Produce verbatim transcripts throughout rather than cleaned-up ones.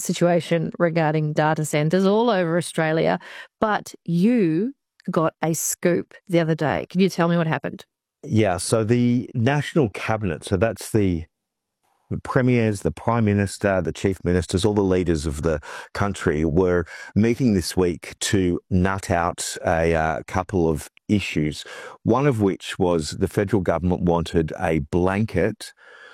situation regarding data centres all over Australia, but you got a scoop the other day. Can you tell me what happened? Yeah, so the National Cabinet, so that's the the premiers, the prime minister, the chief ministers, all the leaders of the country were meeting this week to nut out a uh, couple of issues, one of which was the federal government wanted a blanket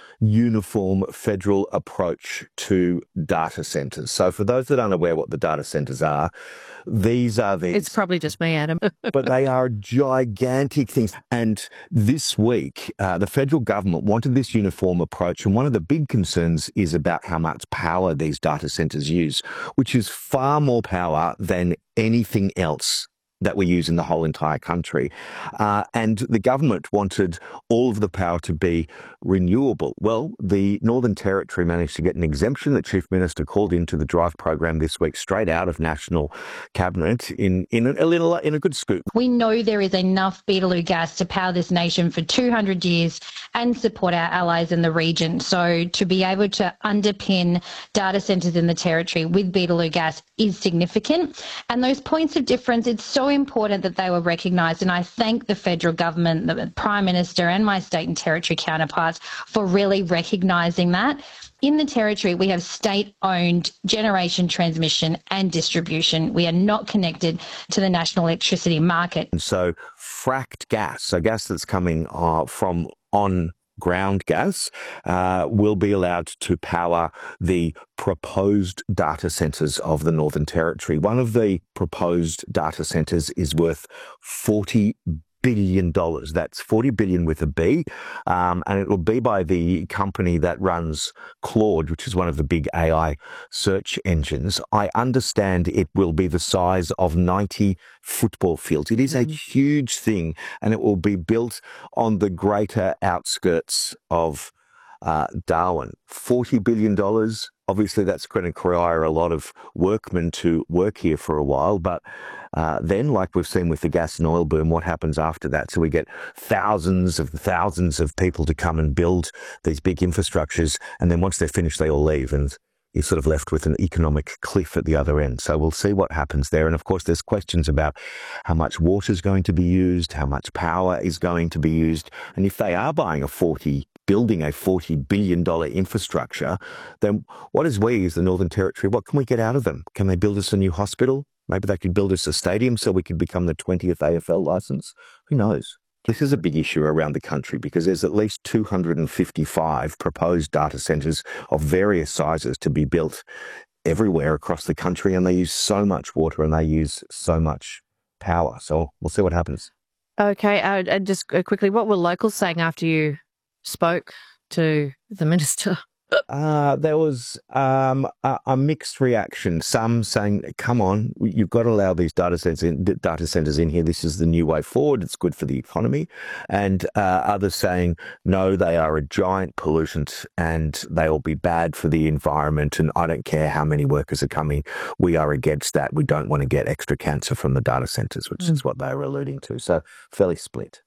uniform federal approach to data centres. So for those that aren't aware what the data centres are, these are the... It's probably just me, Adam. but they are gigantic things. And this week, uh, the federal government wanted this uniform approach. And one of the big concerns is about how much power these data centres use, which is far more power than anything else that we use in the whole entire country. Uh, and the government wanted all of the power to be renewable. Well, the Northern Territory managed to get an exemption. The Chief Minister called into the DRIVE program this week, straight out of National Cabinet, in, in, a, little, in a good scoop. We know there is enough Beetaloo gas to power this nation for two hundred years and support our allies in the region. So to be able to underpin data centres in the Territory with Beetaloo gas is significant. And those points of difference, it's so important that they were recognised, and I thank the federal government, the Prime Minister and my state and territory counterparts for really recognising that. In the Territory, we have state-owned generation, transmission and distribution. We are not connected to the national electricity market. And so fracked gas, so gas that's coming uh, from on ground gas, uh, will be allowed to power the proposed data centres of the Northern Territory. One of the proposed data centres is worth forty billion dollars. That's forty billion with a B, um, and it will be by the company that runs Claude, which is one of the big A I search engines. I understand it will be the size of ninety football fields. It is a huge thing, and it will be built on the greater outskirts of uh, Darwin. forty billion dollars. Obviously, that's going to require a lot of workmen to work here for a while, but uh, then, like we've seen with the gas and oil boom, what happens after that? So we get thousands of thousands of people to come and build these big infrastructures, and then once they're finished, they all leave, and you're sort of left with an economic cliff at the other end. So we'll see what happens there. And of course, there's questions about how much water is going to be used, how much power is going to be used, and if they are buying a forty building a forty billion dollars infrastructure, then what is we as the Northern Territory, what can we get out of them? Can they build us a new hospital? Maybe they could build us a stadium so we could become the twentieth A F L licence. Who knows? This is a big issue around the country because there's at least two hundred fifty-five proposed data centres of various sizes to be built everywhere across the country, and they use so much water and they use so much power. So we'll see what happens. Okay, uh, and just quickly, what were locals saying after you spoke to the minister? Uh, there was um, a, a mixed reaction. Some saying, come on, you've got to allow these data centers in, data centers in here. This is the new way forward. It's good for the economy. And uh, others saying, no, they are a giant pollutant and they will be bad for the environment. And I don't care how many workers are coming. We are against that. We don't want to get extra cancer from the data centers, which mm. is what they were alluding to. So fairly split.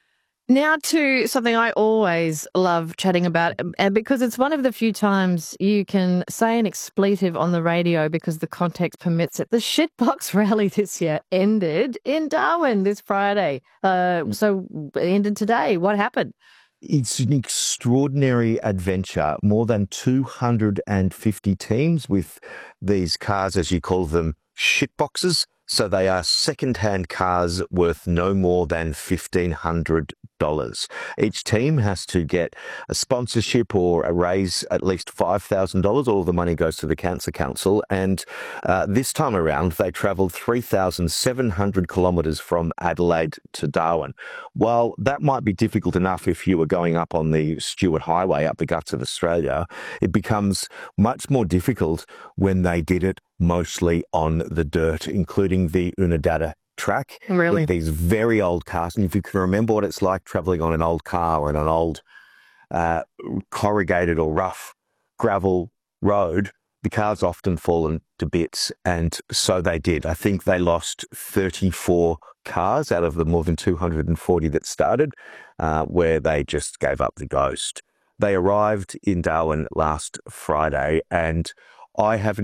Now to something I always love chatting about, and because it's one of the few times you can say an expletive on the radio because the context permits it. The shitbox rally this year ended in Darwin this Friday. Uh, so it ended today. What happened? It's an extraordinary adventure. More than two hundred fifty teams with these cars, as you call them, shitboxes. So they are second-hand cars worth no more than fifteen hundred dollars. Each team has to get a sponsorship or a raise at least five thousand dollars. All the money goes to the Cancer Council. And uh, this time around, they travelled three thousand seven hundred kilometres from Adelaide to Darwin. While that might be difficult enough if you were going up on the Stuart Highway up the guts of Australia, it becomes much more difficult when they did it mostly on the dirt, including the Unadilla track. Really? With these very old cars. And if you can remember what it's like travelling on an old car or on an old uh, corrugated or rough gravel road, the cars often fallen to bits. And so they did. I think they lost thirty-four cars out of the more than two hundred forty that started, uh, where they just gave up the ghost. They arrived in Darwin last Friday, and I have